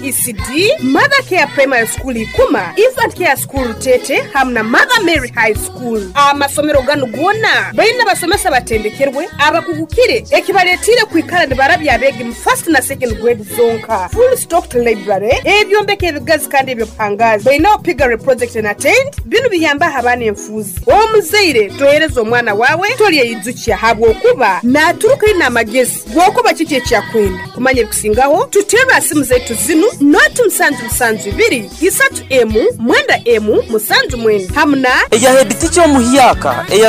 ECD, Mother Care Primary School Ikuma, Infant Care School Tete, hamna Mother Mary High School. Amasomero gano gona baina basomesa batendekerwe abakugukire ekibaletire kwikana barabya begi mu first na second grade zonka. Full stocked library ebyombeke ebigazi kandi ebyopangazi baina opigare project and attend binu biyamba habane enfuzi. Omuzeire toyerezo omwana wawe toliye yizukiya habwo kuba na turuka ina magezi gwokuba kiki kyakwenda kumanye kusingaho tutera asimu zetu zinu notu msanju ibiri gisatu mwenda musanju mwenda hamna eya hediticho muhiyaka eya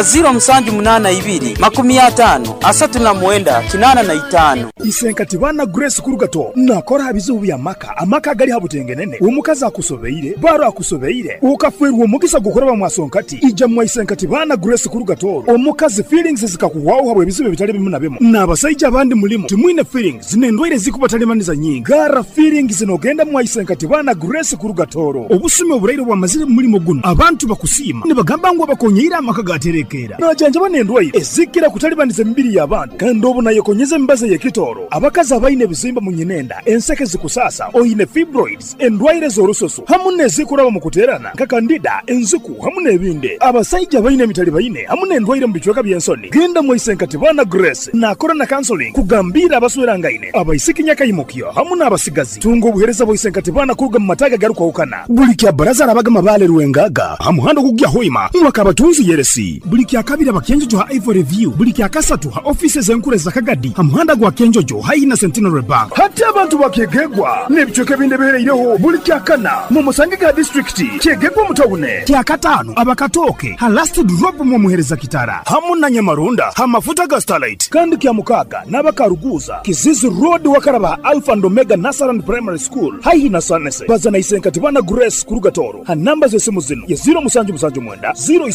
082 50 asatu na mwenda 85 Isenkati bana Grace Kurugato nakora habizubu ya amaka gali habutengenene umukaza akusobeire baro akusobeire ukafwerwa mugisa gukora bamwasonkati ija mu Isenkati bana Grace Kurugato omukazi feelings zikakuwaho habwe bizibe bitali bimu na bemu nabasayija abandi mulimo timwine feelings nendwire zikubatalемaniza nyinga gara feelings zinogenda mu Isenkati bana Grace Kurugatoro obusume oburayiro bwamazire mulimo guno abantu bakusima nibagamba ngo bakonyira amaka gaterekera najanja banendwire ezikira kutalibaniza mbiri y'abantu kandi obo nayo konyeze mbaze yekitoro abakaza abayine bizimba mu nyinenda enseke zikusasa oyine fibroids endwaire z'orusoso hamune zikuraba mu kuterana kakandida enziku hamune ebinde abasayija abayine mitali bayine hamune endwaire mu bichweka byensoni genda mu Isenkati bana Grace nakora na counseling kugambira abasubirangaine abayisikinya kayimukyo hamune abasigazi tungo obuhereza bo Isenkati bana kuruga mu mataga garuka ukana buli kya baraza abagama bale ruwengaga hamuhando kugya hoima mwaka batunzi yeresi buli kya kabira bakenjo ha Ivory Review buli kya kasatu ha offices enkure za Kagadi hamuhanda gwa kenjojo haina Centenary Bank hata abantu bakegegwa nebichoke binde bereireho buli kya kana mu Musangiga district kegegwa mutawune kya katano abakatoke ha last drop mu muhereza kitara hamuna Nyamarunda ha mafuta ga Starlight kandi kya mukaga nabakaruguza Kizizi Road wakaraba Alpha and Omega Nasaran Primary School haina Sanese bazana Isenkati bana Grace Kurugatoro ha namba zesimu zino ya 0 mwenda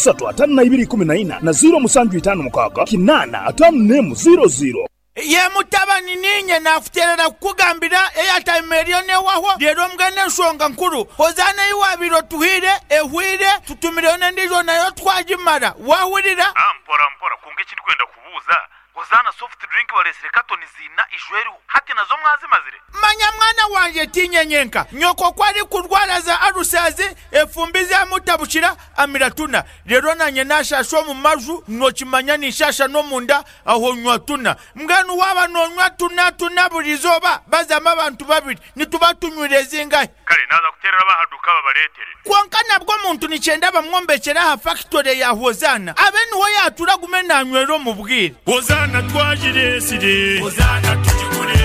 035214 na 0 mukaka kinana atamnemu 00 ye mutabani ninye nafuterera kugambira airtime erione waho rero mgane nsonga nkuru hozana iwabiro tuhire ehwire tutumirone ndizo nayo twajimara wahurira mpora kunge kiri kwenda kubuza hozana soft drink walesere katoni zina ijweru hati nazo mwazimazire manya mwana wanje tinyenyenka nyoko kwari kurwara za arusazi efumbizi amutabushira amiratuna rero nanye nashasho mu maju nokimanya nishasha no munda aho nywatuna mganu waba no nywatuna burizoba bazama abantu babiri nitubatunyureze ingahe kare naza kuterera bahaduka babaletere kwankana bwo muntu nicenda bamwombekera ha factory ya Hozana abeni ho yatura gumena nywero mu bwire Hozana twajire sire Hozana tujigure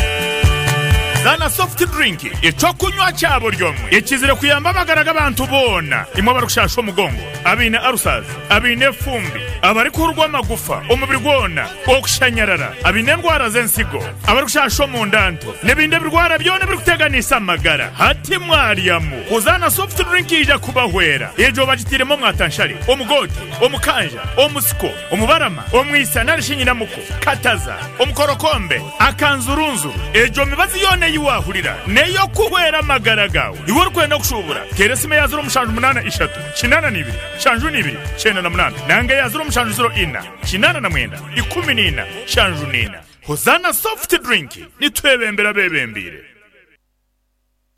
Zana soft drink ico kunywa cyabo ryomwe ikizire kuyamba bagaraga abantu bona imwe barushasho mugongo abine arusazi abine fumbi abari kurwa magufa umubiri gwona okushanyarara abine ndwara zensigo abari kushasho mu ndanto nebinde birwara byone biri kuteganisa amagara hati mwariyamu Hozana soft drink ija kubahwera ejo bagitiremo mwatanshari omugoti omukanja omusiko omubarama omwisa narishinyina muko kataza omukorokombe akanzurunzu ejo mibazi yone yiwahurira neyo kuhwera amagara gawe iwo rukwenda kushubura keresime ya 0 kinana nibiri shanju nibiri chena na munana nange ya 0 kinana na mwenda 14 shanju nina Hozana soft drink nitwebembera bebembire